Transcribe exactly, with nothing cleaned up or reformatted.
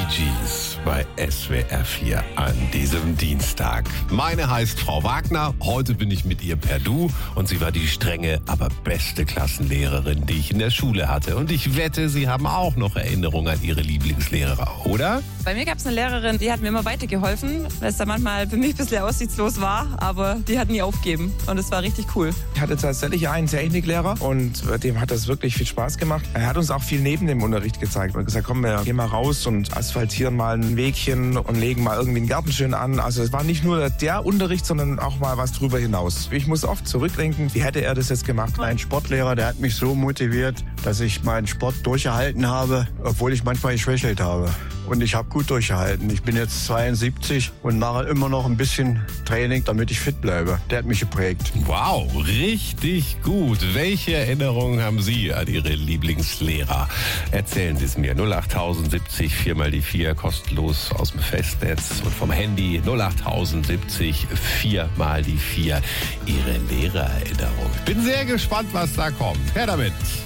Bee Gees bei S W R vier an diesem Dienstag. Meine heißt Frau Wagner. Heute bin ich mit ihr per Du und sie war die strenge, aber beste Klassenlehrerin, die ich in der Schule hatte. Und ich wette, Sie haben auch noch Erinnerungen an Ihre Lieblingslehrer, oder? Bei mir gab es eine Lehrerin, die hat mir immer weitergeholfen, weil es da manchmal für mich ein bisschen aussichtslos war, aber die hat nie aufgegeben und es war richtig cool. Ich hatte tatsächlich einen Techniklehrer und dem hat das wirklich viel Spaß gemacht. Er hat uns auch viel neben dem Unterricht gezeigt und gesagt, komm, wir gehen mal raus und asphaltieren mal ein Wegchen und legen mal irgendwie einen Garten schön an. Also es war nicht nur der Unterricht, sondern auch mal was drüber hinaus. Ich muss oft zurückdenken, wie hätte er das jetzt gemacht? Mein Sportlehrer, der hat mich so motiviert, dass ich meinen Sport durchgehalten habe, obwohl ich manchmal geschwächelt habe. Und ich habe gut durchgehalten. Ich bin jetzt zweiundsiebzig und mache immer noch ein bisschen Training, damit ich fit bleibe. Der hat mich geprägt. Wow, richtig gut. Welche Erinnerungen haben Sie an Ihre Lieblingslehrer? Erzählen Sie es mir. null acht siebzig, vier mal die vier, kostenlos aus dem Festnetz und vom Handy. null acht siebzig, vier mal die vier. Ihre Lehrererinnerung. Bin sehr gespannt, was da kommt. Her damit.